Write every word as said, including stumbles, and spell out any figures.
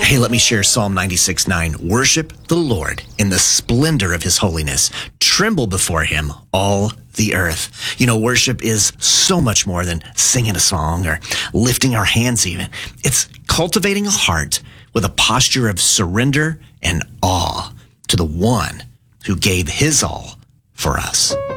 Hey, let me share Psalm ninety-six nine. Worship the Lord in the splendor of his holiness. Tremble before him, all the earth. You know, worship is so much more than singing a song or lifting our hands even. It's cultivating a heart with a posture of surrender and awe to the one who gave his all for us.